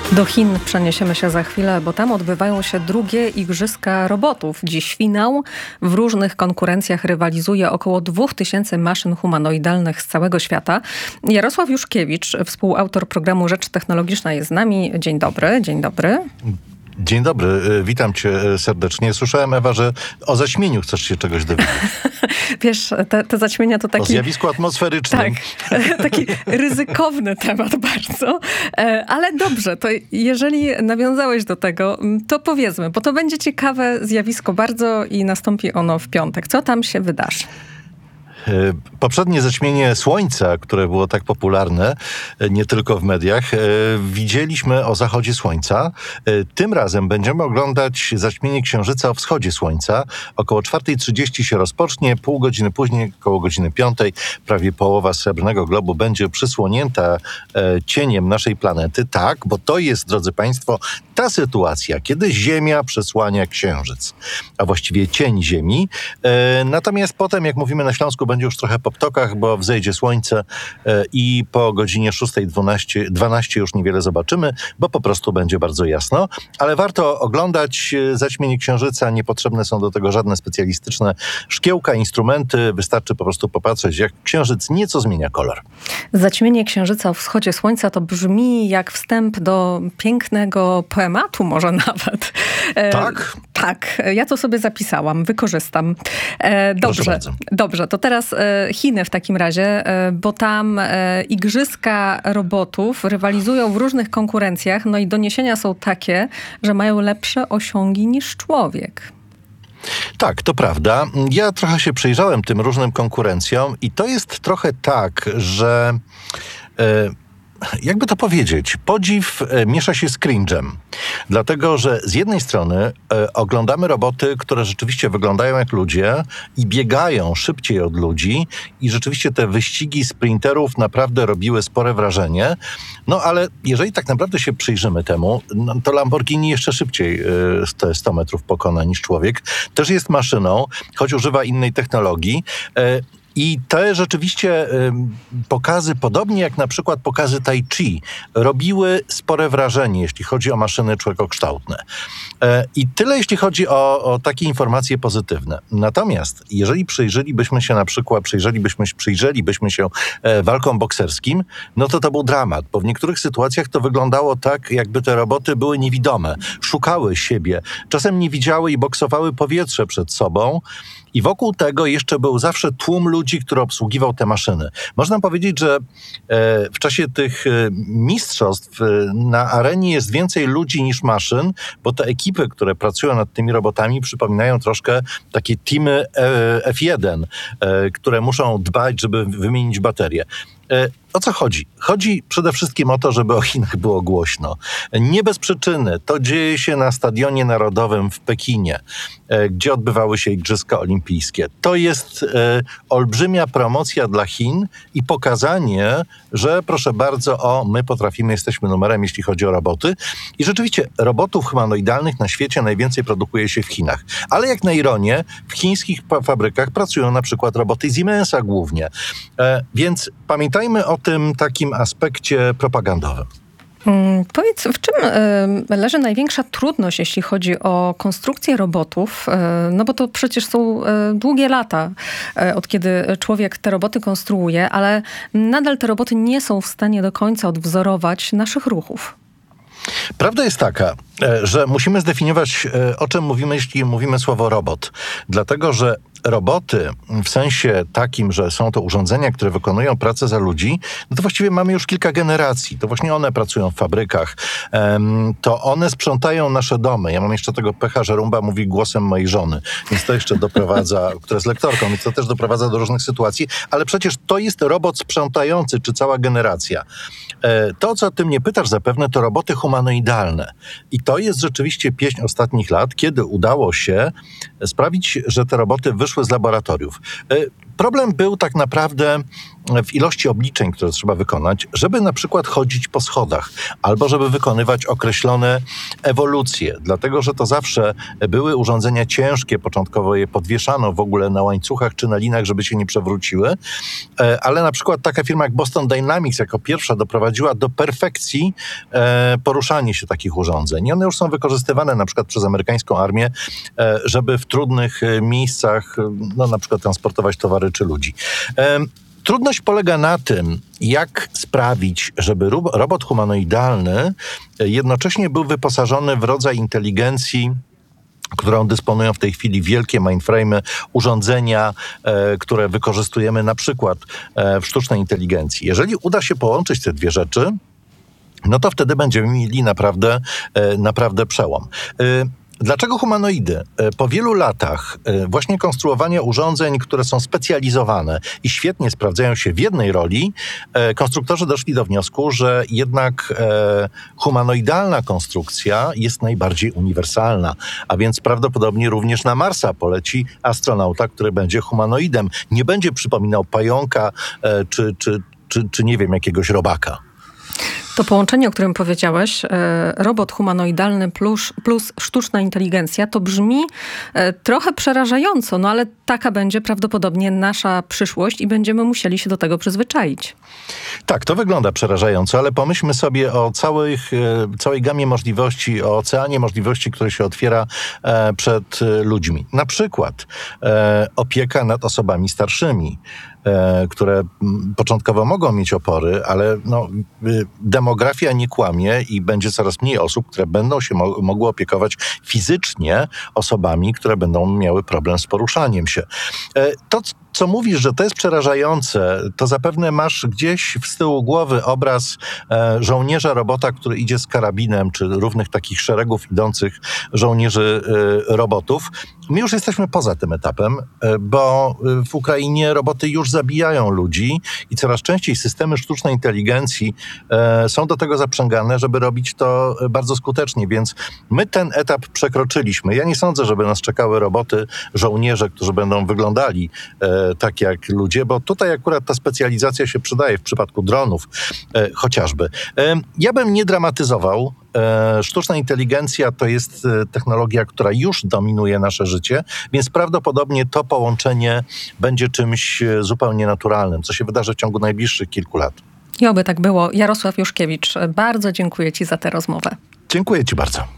Do Chin przeniesiemy się za chwilę, bo tam odbywają się drugie Igrzyska Robotów. Dziś finał. W różnych konkurencjach rywalizuje około 2000 maszyn humanoidalnych z całego świata. Jarosław Juszkiewicz, współautor programu Rzecz Technologiczna, jest z nami. Dzień dobry, dzień dobry. Dzień dobry, witam cię serdecznie. Słyszałem, Ewa, że o zaćmieniu chcesz się czegoś dowiedzieć. Wiesz, te zaćmienia to taki... O zjawisku atmosferycznym. Tak, taki ryzykowny temat bardzo. Ale dobrze, to jeżeli nawiązałeś do tego, to powiedzmy, bo to będzie ciekawe zjawisko bardzo i nastąpi ono w piątek. Co tam się wydarzy? Poprzednie zaćmienie Słońca, które było tak popularne, nie tylko w mediach, widzieliśmy o zachodzie Słońca. Tym razem będziemy oglądać zaćmienie Księżyca o wschodzie Słońca. Około 4:30 się rozpocznie, pół godziny później, około godziny 5, prawie połowa srebrnego globu będzie przysłonięta cieniem naszej planety. Tak, bo to jest, drodzy Państwo, ta sytuacja, kiedy Ziemia przesłania Księżyc, a właściwie cień Ziemi. Natomiast potem, jak mówimy na Śląsku, będzie już trochę po ptokach, bo wzejdzie słońce i po godzinie 6:12 już niewiele zobaczymy, bo po prostu będzie bardzo jasno. Ale warto oglądać zaćmienie Księżyca. Niepotrzebne są do tego żadne specjalistyczne szkiełka, instrumenty. Wystarczy po prostu popatrzeć, jak Księżyc nieco zmienia kolor. Zaćmienie Księżyca o wschodzie Słońca to brzmi jak wstęp do pięknego poematu może nawet. Tak? Tak, ja to sobie zapisałam, wykorzystam. Dobrze, to teraz Chiny w takim razie, bo tam Igrzyska Robotów rywalizują w różnych konkurencjach, no i doniesienia są takie, że mają lepsze osiągi niż człowiek. Tak, to prawda. Ja trochę się przyjrzałem tym różnym konkurencjom i to jest trochę tak, że... jakby to powiedzieć, podziw miesza się z cringe'em. Dlatego, że z jednej strony oglądamy roboty, które rzeczywiście wyglądają jak ludzie i biegają szybciej od ludzi i rzeczywiście te wyścigi sprinterów naprawdę robiły spore wrażenie. No ale jeżeli tak naprawdę się przyjrzymy temu, no, to Lamborghini jeszcze szybciej te 100 metrów pokona niż człowiek. Też jest maszyną, choć używa innej technologii. I te rzeczywiście pokazy, podobnie jak na przykład pokazy Tai Chi, robiły spore wrażenie, jeśli chodzi o maszyny człowiekokształtne. I tyle, jeśli chodzi o takie informacje pozytywne. Natomiast jeżeli przyjrzelibyśmy się walkom bokserskim, no to był dramat, bo w niektórych sytuacjach to wyglądało tak, jakby te roboty były niewidome. Szukały siebie, czasem nie widziały i boksowały powietrze przed sobą. I wokół tego jeszcze był zawsze tłum ludzi, który obsługiwał te maszyny. Można powiedzieć, że w czasie tych mistrzostw na arenie jest więcej ludzi niż maszyn, bo te ekipy, które pracują nad tymi robotami, przypominają troszkę takie teamy F1, które muszą dbać, żeby wymienić baterię. O co chodzi? Chodzi przede wszystkim o to, żeby o Chinach było głośno. Nie bez przyczyny. To dzieje się na Stadionie Narodowym w Pekinie, gdzie odbywały się Igrzyska Olimpijskie. To jest olbrzymia promocja dla Chin i pokazanie, że proszę bardzo, my potrafimy, jesteśmy numerem, jeśli chodzi o roboty. I rzeczywiście robotów humanoidalnych na świecie najwięcej produkuje się w Chinach. Ale jak na ironię, w chińskich fabrykach pracują na przykład roboty Siemensa głównie. Więc pamiętajmy o tym takim aspekcie propagandowym. Powiedz, w czym leży największa trudność, jeśli chodzi o konstrukcję robotów? No bo to przecież są długie lata, od kiedy człowiek te roboty konstruuje, ale nadal te roboty nie są w stanie do końca odwzorować naszych ruchów. Prawda jest taka, że musimy zdefiniować, o czym mówimy, jeśli mówimy słowo robot. Dlatego, że roboty w sensie takim, że są to urządzenia, które wykonują pracę za ludzi, no to właściwie mamy już kilka generacji. To właśnie one pracują w fabrykach. To one sprzątają nasze domy. Ja mam jeszcze tego pecha, że Rumba mówi głosem mojej żony. Więc to jeszcze doprowadza, która jest lektorką, więc to też doprowadza do różnych sytuacji. Ale przecież to jest robot sprzątający, czy cała generacja. To, co o tym nie pytasz zapewne, to roboty humanoidalne. I to jest rzeczywiście pieśń ostatnich lat, kiedy udało się sprawić, że te roboty wyszły z laboratoriów. Problem był tak naprawdę w ilości obliczeń, które trzeba wykonać, żeby na przykład chodzić po schodach, albo żeby wykonywać określone ewolucje, dlatego że to zawsze były urządzenia ciężkie, początkowo je podwieszano w ogóle na łańcuchach czy na linach, żeby się nie przewróciły, ale na przykład taka firma jak Boston Dynamics jako pierwsza doprowadziła do perfekcji poruszanie się takich urządzeń. I one już są wykorzystywane na przykład przez amerykańską armię, żeby w trudnych miejscach, no na przykład transportować towary czy ludzi. Trudność polega na tym, jak sprawić, żeby robot humanoidalny jednocześnie był wyposażony w rodzaj inteligencji, którą dysponują w tej chwili wielkie mainframe'y, urządzenia, które wykorzystujemy na przykład w sztucznej inteligencji. Jeżeli uda się połączyć te dwie rzeczy, no to wtedy będziemy mieli naprawdę przełom. Dlaczego humanoidy? Po wielu latach właśnie konstruowania urządzeń, które są specjalizowane i świetnie sprawdzają się w jednej roli, konstruktorzy doszli do wniosku, że jednak humanoidalna konstrukcja jest najbardziej uniwersalna, a więc prawdopodobnie również na Marsa poleci astronauta, który będzie humanoidem. Nie będzie przypominał pająka czy nie wiem, jakiegoś robaka. To połączenie, o którym powiedziałeś, robot humanoidalny plus sztuczna inteligencja, to brzmi trochę przerażająco, no ale taka będzie prawdopodobnie nasza przyszłość i będziemy musieli się do tego przyzwyczaić. Tak, to wygląda przerażająco, ale pomyślmy sobie o całej gamie możliwości, o oceanie możliwości, które się otwiera przed ludźmi. Na przykład opieka nad osobami starszymi, które początkowo mogą mieć opory, ale demografia nie kłamie i będzie coraz mniej osób, które będą się mogły opiekować fizycznie osobami, które będą miały problem z poruszaniem się. To, co mówisz, że to jest przerażające, to zapewne masz gdzieś z tyłu głowy obraz żołnierza robota, który idzie z karabinem, czy równych takich szeregów idących żołnierzy robotów. My już jesteśmy poza tym etapem, bo w Ukrainie roboty już zabijają ludzi i coraz częściej systemy sztucznej inteligencji są do tego zaprzęgane, żeby robić to bardzo skutecznie, więc my ten etap przekroczyliśmy. Ja nie sądzę, żeby nas czekały roboty, żołnierze, którzy będą wyglądali tak jak ludzie, bo tutaj akurat ta specjalizacja się przydaje w przypadku dronów chociażby. Ja bym nie dramatyzował. Sztuczna inteligencja to jest technologia, która już dominuje nasze życie, więc prawdopodobnie to połączenie będzie czymś zupełnie naturalnym, co się wydarzy w ciągu najbliższych kilku lat. I oby tak było. Jarosław Juszkiewicz, bardzo dziękuję Ci za tę rozmowę. Dziękuję Ci bardzo.